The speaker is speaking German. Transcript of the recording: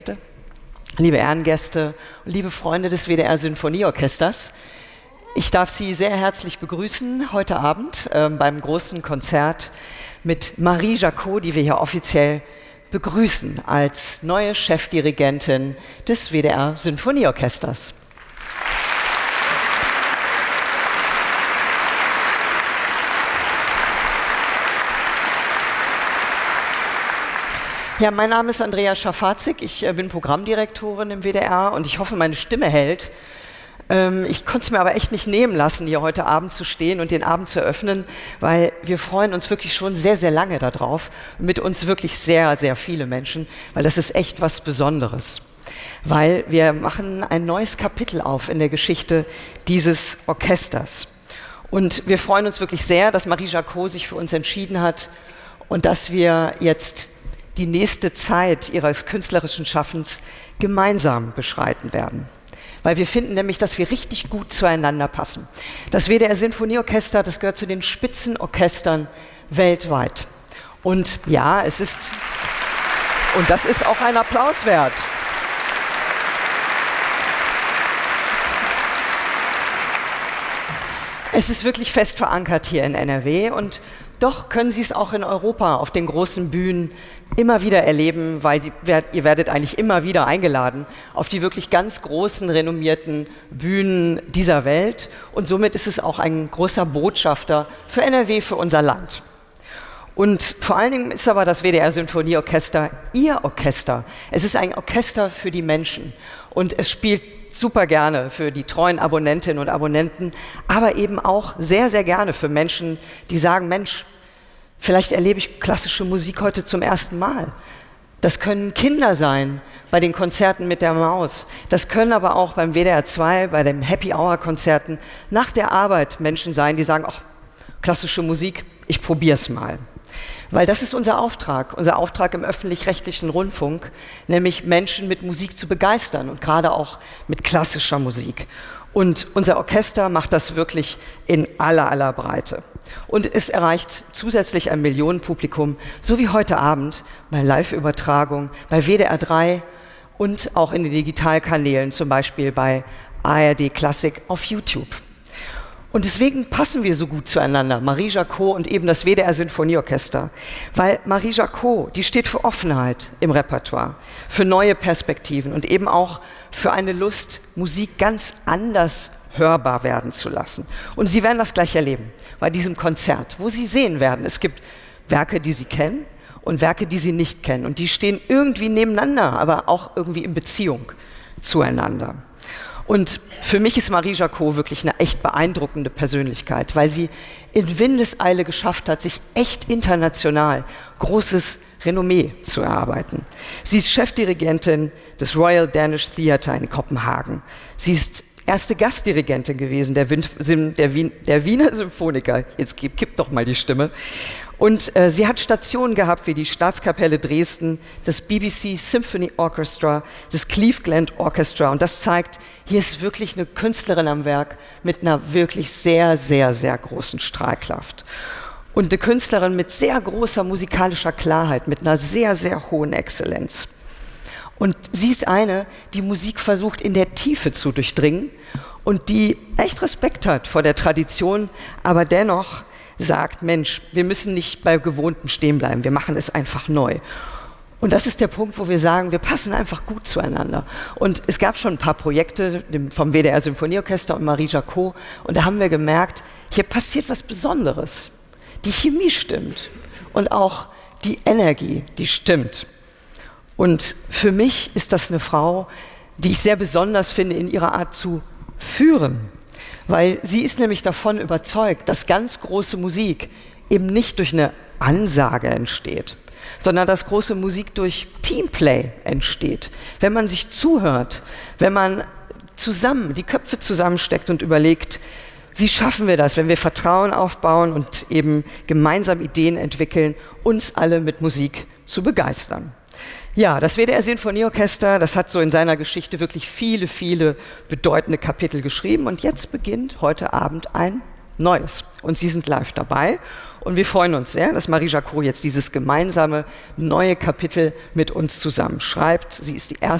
Liebe Ehrengäste und liebe Freunde des WDR Sinfonieorchesters, ich darf Sie sehr herzlich begrüßen heute Abend beim großen Konzert mit Marie Jacot, die wir hier offiziell begrüßen als neue Chefdirigentin des WDR Sinfonieorchesters. Ja, mein Name ist Andrea Schafazik, ich bin Programmdirektorin im WDR und ich hoffe, meine Stimme hält. Ich konnte es mir aber echt nicht nehmen lassen, hier heute Abend zu stehen und den Abend zu eröffnen, weil wir freuen uns wirklich schon sehr, sehr lange darauf, mit uns wirklich sehr, sehr viele Menschen, weil das ist echt was Besonderes. Weil wir machen ein neues Kapitel auf in der Geschichte dieses Orchesters. Und wir freuen uns wirklich sehr, dass Marie Jacot sich für uns entschieden hat und dass wir jetzt die nächste Zeit ihres künstlerischen Schaffens gemeinsam beschreiten werden. Weil wir finden nämlich, dass wir richtig gut zueinander passen. Das WDR Sinfonieorchester, das gehört zu den Spitzenorchestern weltweit. Und ja, das ist auch ein Applaus wert. Es ist wirklich fest verankert hier in NRW und doch können Sie es auch in Europa auf den großen Bühnen immer wieder erleben, weil ihr werdet eigentlich immer wieder eingeladen auf die wirklich ganz großen, renommierten Bühnen dieser Welt. Und somit ist es auch ein großer Botschafter für NRW, für unser Land. Und vor allen Dingen ist aber das WDR Sinfonieorchester Ihr Orchester. Es ist ein Orchester für die Menschen und es spielt super gerne für die treuen Abonnentinnen und Abonnenten, aber eben auch sehr, sehr gerne für Menschen, die sagen, Mensch, vielleicht erlebe ich klassische Musik heute zum ersten Mal. Das können Kinder sein bei den Konzerten mit der Maus. Das können aber auch beim WDR 2, bei den Happy Hour Konzerten nach der Arbeit Menschen sein, die sagen, ach, klassische Musik, ich probier's mal. Weil das ist unser Auftrag im öffentlich-rechtlichen Rundfunk, nämlich Menschen mit Musik zu begeistern und gerade auch mit klassischer Musik. Und unser Orchester macht das wirklich in aller Breite. Und es erreicht zusätzlich ein Millionenpublikum, so wie heute Abend bei Live-Übertragung, bei WDR 3 und auch in den Digitalkanälen, zum Beispiel bei ARD Klassik auf YouTube. Und deswegen passen wir so gut zueinander, Marie Jacot und eben das WDR Sinfonieorchester. Weil Marie Jacot, die steht für Offenheit im Repertoire, für neue Perspektiven und eben auch für eine Lust, Musik ganz anders hörbar werden zu lassen. Und Sie werden das gleich erleben bei diesem Konzert, wo Sie sehen werden, es gibt Werke, die Sie kennen und Werke, die Sie nicht kennen. Und die stehen irgendwie nebeneinander, aber auch irgendwie in Beziehung zueinander. Und für mich ist Marie Jacot wirklich eine echt beeindruckende Persönlichkeit, weil sie in Windeseile geschafft hat, sich echt international großes Renommee zu erarbeiten. Sie ist Chefdirigentin des Royal Danish Theatre in Kopenhagen. Sie ist erste Gastdirigentin gewesen der Wiener Symphoniker. Jetzt kippt doch mal die Stimme. Und sie hat Stationen gehabt wie die Staatskapelle Dresden, das BBC Symphony Orchestra, das Cleveland Orchestra. Und das zeigt, hier ist wirklich eine Künstlerin am Werk mit einer wirklich sehr, sehr, sehr großen Strahlkraft. Und eine Künstlerin mit sehr großer musikalischer Klarheit, mit einer sehr, sehr hohen Exzellenz. Und sie ist eine, die Musik versucht in der Tiefe zu durchdringen und die echt Respekt hat vor der Tradition, aber dennoch sagt, Mensch, wir müssen nicht bei Gewohntem stehen bleiben, wir machen es einfach neu. Und das ist der Punkt, wo wir sagen, wir passen einfach gut zueinander. Und es gab schon ein paar Projekte vom WDR Sinfonieorchester und Marie Jacot und da haben wir gemerkt, hier passiert was Besonderes. Die Chemie stimmt und auch die Energie, die stimmt. Und für mich ist das eine Frau, die ich sehr besonders finde in ihrer Art zu führen. Weil sie ist nämlich davon überzeugt, dass ganz große Musik eben nicht durch eine Ansage entsteht, sondern dass große Musik durch Teamplay entsteht. Wenn man sich zuhört, wenn man zusammen die Köpfe zusammensteckt und überlegt, wie schaffen wir das, wenn wir Vertrauen aufbauen und eben gemeinsam Ideen entwickeln, uns alle mit Musik zu begeistern. Ja, das WDR Sinfonieorchester, das hat so in seiner Geschichte wirklich viele, viele bedeutende Kapitel geschrieben und jetzt beginnt heute Abend ein neues. Und Sie sind live dabei Und wir freuen uns sehr, dass Marie Jacot jetzt dieses gemeinsame neue Kapitel mit uns zusammen schreibt. Sie ist die erste